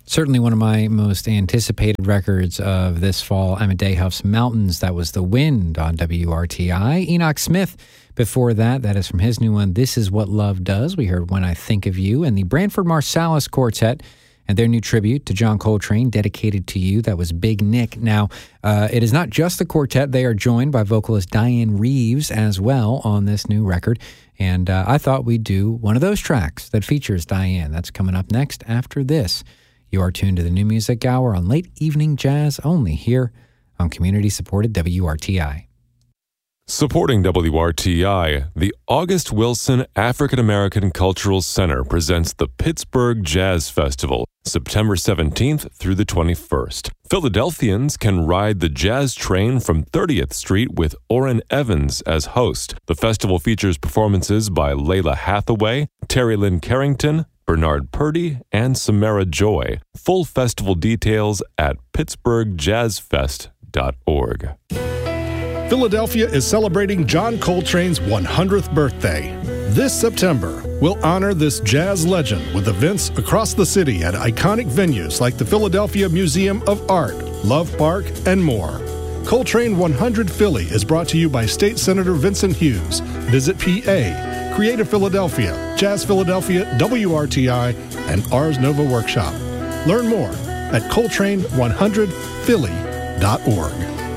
Certainly one of my most anticipated records of this fall, Amadeus Mountains. That was The Wind on WRTI. Enoch Smith, before that is from his new one, This Is What Love Does. We heard When I Think of You, and the Branford Marsalis Quartet and their new tribute to John Coltrane, Dedicated to You. That was Big Nick. Now, it is not just the quartet. They are joined by vocalist Diane Reeves as well on this new record. And I thought we'd do one of those tracks that features Diane. That's coming up next after this. You are tuned to the New Music Hour on Late Evening Jazz, only here on community-supported WRTI. Supporting WRTI, the August Wilson African American Cultural Center presents the Pittsburgh Jazz Festival, September 17th through the 21st. Philadelphians can ride the jazz train from 30th Street with Orrin Evans as host. The festival features performances by Layla Hathaway, Terry Lynn Carrington, Bernard Purdy, and Samara Joy. Full festival details at pittsburghjazzfest.org. Philadelphia is celebrating John Coltrane's 100th birthday. This September, we'll honor this jazz legend with events across the city at iconic venues like the Philadelphia Museum of Art, Love Park, and more. Coltrane 100 Philly is brought to you by State Senator Vincent Hughes, Visit PA, Creative Philadelphia, Jazz Philadelphia, WRTI, and Ars Nova Workshop. Learn more at Coltrane100Philly.org.